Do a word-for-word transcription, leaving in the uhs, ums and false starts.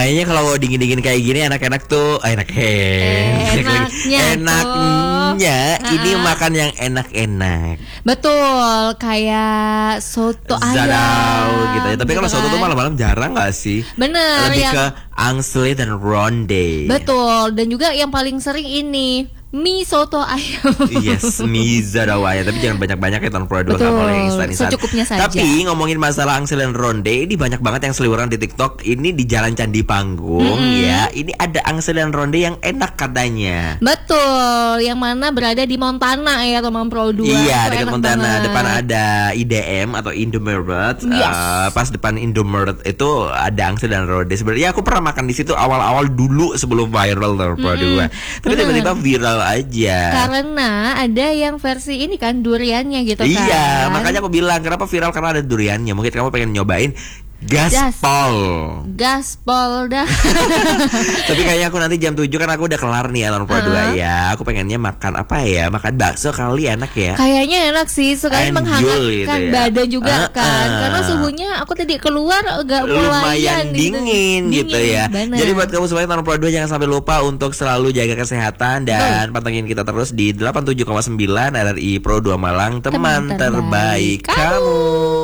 Kayaknya kalau dingin-dingin kayak gini enak-enak tuh, enak Enaknya enaknya tuh. ini Uh-uh. makan yang enak-enak. Betul, kayak soto Zarau ayam gitu ya. Tapi kalau soto tuh kan. malam-malam jarang gak sih? Bener, Lebih yang- ke angsli dan ronde. Betul, dan juga yang paling sering ini mie soto ayam. Yes, mie zarau ayam. Tapi jangan banyak-banyak ya Tahun Pro dua. Betul, Kalau yang instan-instan. secukupnya saja. Tapi ngomongin masalah angsli dan ronde, ini banyak banget yang seliweran di TikTok. Ini di Jalan Candi Panggung Mm-mm. ya. Ini ada angsli dan ronde yang enak katanya. Betul, yang mana berada di Montana ya teman Pro dua. Iya, Itu dekat enak Montana. banget. Depan ada I D M atau Indomaret. Yes. Eh, pas depan Indomaret itu ada angsli dan ronde. Sebenarnya aku pernah makan di situ awal-awal dulu sebelum viral Tahun Pro dua. Tapi Bener. tiba-tiba viral aja. Karena ada yang versi ini kan duriannya gitu kan. Iya, makanya aku bilang kenapa viral, karena ada duriannya. Mungkin kamu pengen nyobain gaspol. Gaspol dah. Tapi kayaknya aku nanti jam tujuh kan aku udah kelar nih ya Tahun Pro dua Uh-huh. ya. Aku pengennya makan apa ya? Makan bakso kali, enak ya. Kayaknya enak sih, sekali Enjul menghangatkan gitu ya. badan juga Uh-uh. kan. Karena suhunya aku tadi keluar agak Lumayan gitu. dingin, gitu ya. Bener. Jadi buat kamu semuanya Tahun Pro dua jangan sampai lupa untuk selalu jaga kesehatan dan pantengin kita terus di delapan puluh tujuh koma sembilan R R I Pro dua Malang, teman, Teman terbaik terbaik kamu. kamu.